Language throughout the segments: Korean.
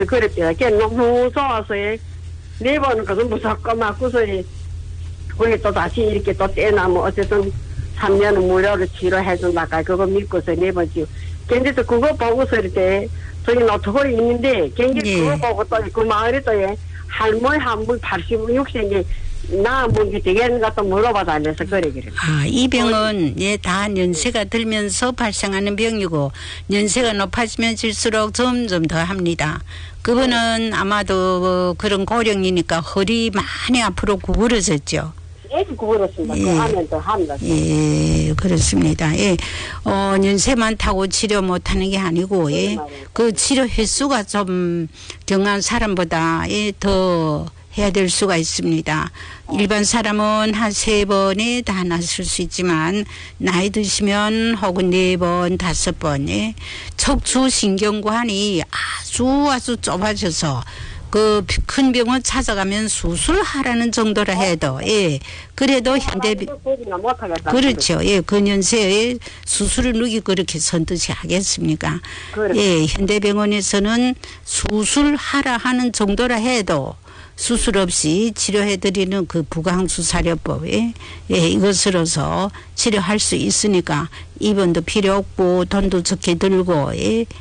그랬대요. 걔 너무 좋아서 네 번은 그래서 무섭고 막 구슬이 거기 또 다시 이렇게 또 떼나면 어쨌든 3년은 무료로 치료해준다까 그거 믿고서 네 번 치료. 걔네도 그거 보고서 이렇게 저기 노트북이 있는데 걔네 그거 보고 또 그 마을에 또 할머니 한 분 80, 60이 나 뭐 이게 되겠는가 또 물어봐달래서 그러기를. 아, 이 병은 다 연세가 들면서 발생하는 병이고 연세가 높아지면 질수록 점점 더 합니다. 그분은 아마도 그런 고령이니까 허리 많이 앞으로 구부러졌죠. 애기 구부렸습니다. 그 하면 더 합니다. 예, 그렇습니다. 예, 연세 많다고 치료 못하는 게 아니고, 그 치료 횟수가 좀 경한 사람보다 더 해야 될 수가 있습니다. 일반 사람은 한 3번에 다 났을 수 있지만 나이 드시면 혹은 4번, 5번에 척추 신경관이 아주 좁아져서 그 큰 병원 찾아가면 수술하라는 정도라 해도 그래도 그렇죠. 그 연세에 수술을 누기 그렇게 선뜻이 하겠습니까? 현대병원에서는 수술하라 하는 정도라 해도 수술 없이 치료해드리는 그 부강수사료법에 이것으로서 치료할 수 있으니까 입원도 필요 없고 돈도 적게 들고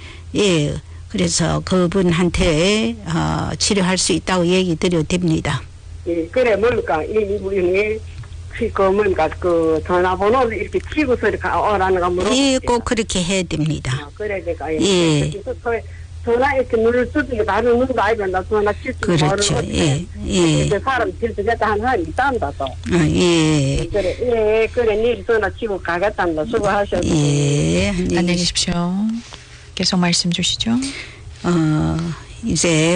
그래서 그분한테 치료할 수 있다고 얘기 드려도 됩니다. 예, 그래 뭘까 우리는 뭡니까 그 전화번호를 이렇게 치고서 이렇게 오라는 거 물어. 꼭 그렇게 해야 됩니다. 그래 내가 전화 이렇게 누를 수도 있고 다른 누르도 알면 전화 칠 수 있고 그렇죠. 사람 칠 수 있다 하는 사람이 있단다 또. 그래 니 전화 치고 가겠단다. 수고하셨습니다. 안녕히 계십시오. 계속 말씀 주시죠. 이제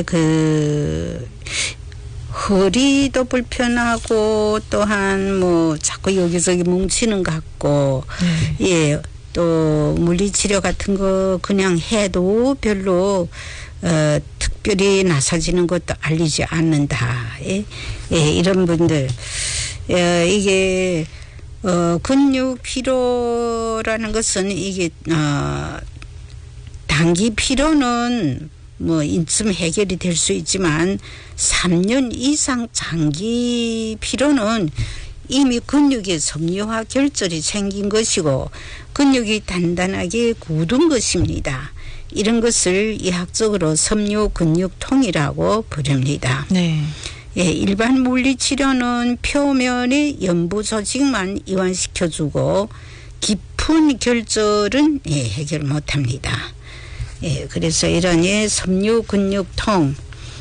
허리도 불편하고 또한 뭐 자꾸 여기저기 뭉치는 것 같고 또 물리치료 같은 거 그냥 해도 별로 특별히 나서지는 것도 알리지 않는다. 이런 분들 이게 근육 피로라는 것은 이게 단기 피로는 뭐 인쯤 해결이 될 수 있지만 3년 이상 장기 피로는 이미 근육에 섬유화 결절이 생긴 것이고 근육이 단단하게 굳은 것입니다. 이런 것을 의학적으로 섬유 근육통이라고 부릅니다. 일반 물리치료는 표면의 연부 조직만 이완시켜주고 깊은 결절은 해결 못합니다. 그래서 이런 섬유 근육통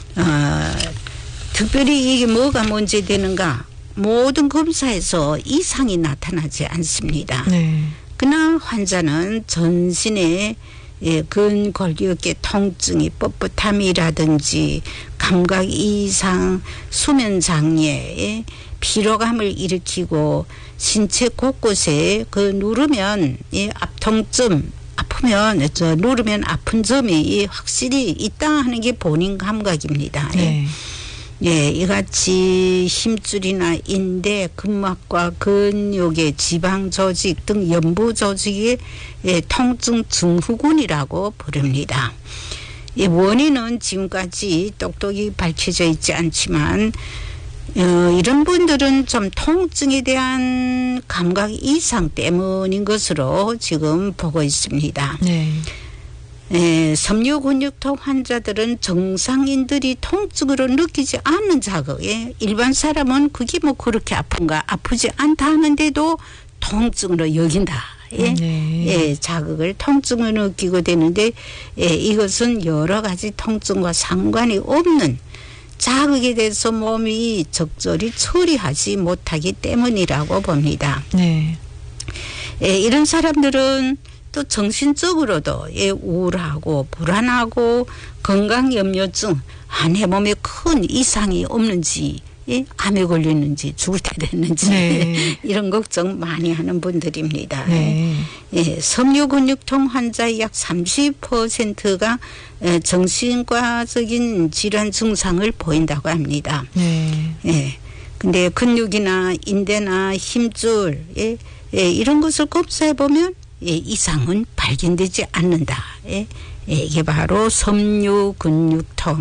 특별히 이게 뭐가 문제되는가 모든 검사에서 이상이 나타나지 않습니다. 그러나 환자는 전신에 근골격계 통증이 뻣뻣함이라든지 감각 이상, 수면 장애, 피로감을 일으키고 신체 곳곳에 누르면 앞통점 아프면 누르면 아픈 점이 확실히 있다 하는 게 본인 감각입니다. 이같이 힘줄이나 인대, 근막과 근육의 지방 조직 등 연부 조직의 통증 증후군이라고 부릅니다. 원인은 지금까지 똑똑히 밝혀져 있지 않지만 이런 분들은 좀 통증에 대한 감각 이상 때문인 것으로 지금 보고 있습니다. 섬유 근육통 환자들은 정상인들이 통증으로 느끼지 않는 자극에 일반 사람은 그게 뭐 그렇게 아픈가 아프지 않다 하는데도 통증으로 여긴다. 자극을 통증으로 느끼고 되는데 이것은 여러 가지 통증과 상관이 없는 자극에 대해서 몸이 적절히 처리하지 못하기 때문이라고 봅니다. 이런 사람들은 또 정신적으로도 우울하고 불안하고 건강염려증 내 몸에 큰 이상이 없는지 암에 걸렸는지 죽을 때 됐는지 이런 걱정 많이 하는 분들입니다. 섬유근육통 환자의 약 30%가 정신과적인 질환 증상을 보인다고 합니다. 근데 근육이나 인대나 힘줄 이런 것을 검사해 보면 이상은 발견되지 않는다. 이게 바로 섬유근육통